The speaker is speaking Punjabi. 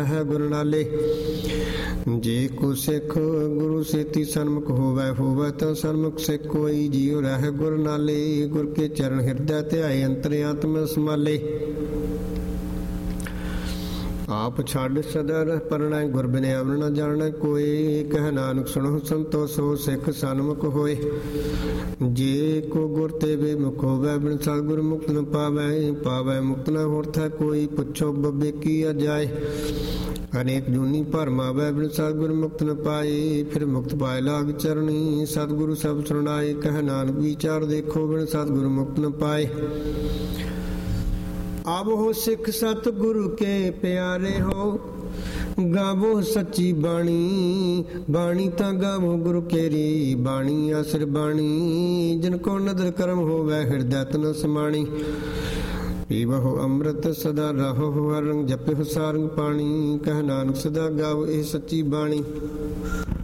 ਹੈ ਗੁਰ ਨਾਲੇ। ਜੇ ਕੋ ਸਿੱਖ ਗੁਰੂ ਸੇਤੀ ਸਨਮੁਖ ਹੋਵੈ, ਹੋਵੈ ਤਾਂ ਸਨਮੁਖ ਸਿੱਖ ਕੋਈ। ਜੀਉ ਰਹਿ ਗੁਰ ਨਾਲੇ, ਗੁਰ ਕੇ ਚਰਨ ਹਿਰਦੈ ਧਿਆਏ, ਅੰਤਰ ਆਤਮ ਸਮਾਲੇ। ਆਪ ਛੱਡ ਸਦਾ ਰਹਿ ਪਰਣੈ, ਗੁਰ ਬਿਨਿ ਅਵਰ ਨ ਜਾਣੈ ਕੋਇ। ਕਹਿ ਨਾਨਕ ਸੁਣਹੁ ਸੰਤੋ ਸੋ ਸਿੱਖ ਸਨਮੁਖ ਹੋਏ। ਜੇ ਕੋ ਗੁਰ ਤੇ ਬੇਮੁਖ ਹੋਵੈ, ਬਿਨ ਸਤਿਗੁਰ ਮੁਕਤ ਨ ਪਾਵੈ। ਪਾਵੈ ਮੁਕਤ ਨ ਹੋਰਥੈ ਕੋਈ, ਪੁੱਛੋ ਬੱਬੇ ਕੀ ਅਜਾਏ। ਅਨੇਕ ਜੂਨੀ ਭਰਮਾਵੈ, ਬਿਨ ਸਤਿਗੁਰ ਮੁਕਤ ਨ ਪਾਏ। ਫਿਰ ਮੁਕਤ ਪਾਏ ਲਾਗ ਚਰਣੀ, ਸਤਿਗੁਰੂ ਸਭ ਸੁਣਾਏ। ਕਹਿ ਨਾਨਕ ਵਿਚਾਰ ਦੇਖੋ, ਬਿਨ ਸਤਿਗੁਰ ਮੁਕਤ ਨ ਪਾਏ। ਆਵੋ ਸਿੱਖ ਸਤਿਗੁਰੂ ਕੇ ਪਿਆਰੇ ਹੋ, ਗਾਵੋ ਸੱਚੀ ਬਾਣੀ। ਬਾਣੀ ਤਾਂ ਗਾਵੋ ਗੁਰੂ ਕੇਰੀ, ਬਾਣੀ ਆਸਰ ਬਾਣੀ। ਜਿਨ ਕੋ ਨਦਰ ਕਰਮ ਹੋਵੈ, ਹਿਰਦੈ ਤਨ ਸਮਾਣੀ। ਪੀਵਹੁ ਅੰਮ੍ਰਿਤ ਸਦਾ ਰਹੋ, ਹਰ ਰੰਗ ਜਪਿਹੁ ਸਾਰੰਗ ਪਾਣੀ। ਕਹਿ ਨਾਨਕ ਸਦਾ ਗਾਵੋ ਇਹ ਸੱਚੀ ਬਾਣੀ।